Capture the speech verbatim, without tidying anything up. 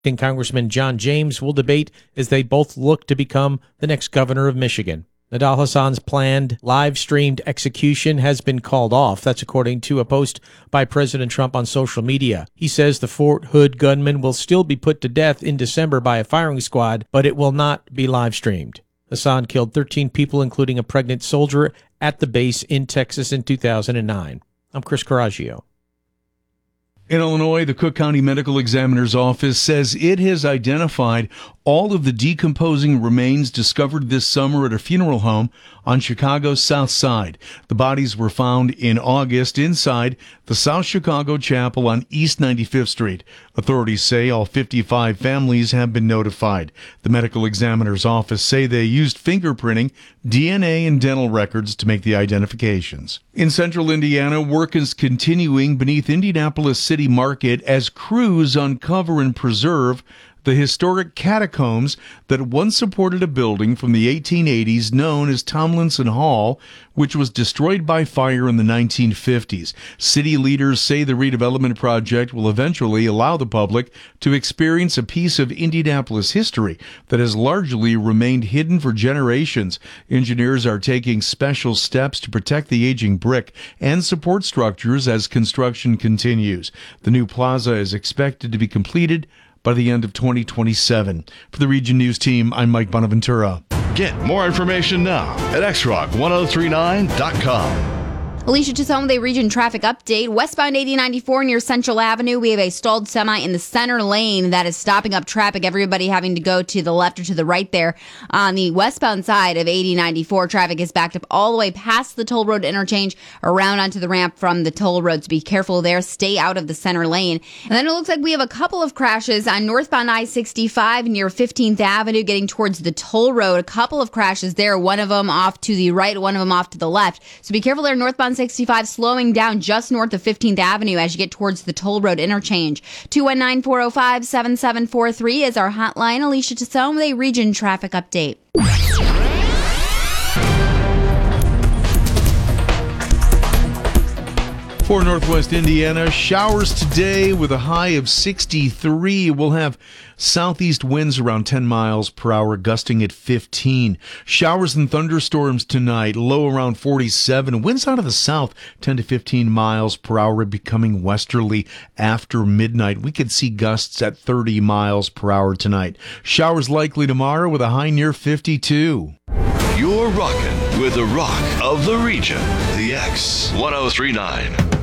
And Congressman John James will debate as they both look to become the next governor of Michigan. Nidal Hasan's planned live-streamed execution has been called off. That's according to a post by President Trump on social media. He says the Fort Hood gunman will still be put to death in December by a firing squad, but it will not be live-streamed. Hasan killed thirteen people, including a pregnant soldier, at the base in Texas in two thousand nine. I'm Chris Coraggio. In Illinois, the Cook County Medical Examiner's Office says it has identified all of the decomposing remains discovered this summer at a funeral home on Chicago's South Side. The bodies were found in August inside the South Chicago Chapel on East ninety-fifth Street. Authorities say all fifty-five families have been notified. The Medical Examiner's Office say they used fingerprinting, D N A, and dental records to make the identifications. In central Indiana, work is continuing beneath Indianapolis City Market as crews uncover and preserve the historic catacombs that once supported a building from the eighteen eighties known as Tomlinson Hall, which was destroyed by fire in the nineteen fifties. City leaders say the redevelopment project will eventually allow the public to experience a piece of Indianapolis history that has largely remained hidden for generations. Engineers are taking special steps to protect the aging brick and support structures as construction continues. The new plaza is expected to be completed by the end of twenty twenty-seven. For the Region News team, I'm Mike Bonaventura. Get more information now at x rock ten thirty-nine dot com. Alicia Chisholm with a region traffic update. Westbound eighty ninety-four near Central Avenue. We have a stalled semi in the center lane that is stopping up traffic. Everybody having to go to the left or to the right there. On the westbound side of eighty ninety-four, traffic is backed up all the way past the toll road interchange around onto the ramp from the toll road. So be careful there. Stay out of the center lane. And then it looks like we have a couple of crashes on northbound I sixty-five near fifteenth Avenue getting towards the toll road. A couple of crashes there. One of them off to the right, one of them off to the left. So be careful there. Northbound sixty-five slowing down just north of fifteenth Avenue as you get towards the toll road interchange. two one nine, four oh five, seven seven four three is our hotline. Alicia Chisholm with a region traffic update. For Northwest Indiana, showers today with a high of sixty-three. We'll have southeast winds around ten miles per hour, gusting at fifteen. Showers and thunderstorms tonight, low around forty-seven. Winds out of the south, ten to fifteen miles per hour, becoming westerly after midnight. We could see gusts at thirty miles per hour tonight. Showers likely tomorrow with a high near fifty-two. You're rocking with the rock of the region, the X ten thirty-nine.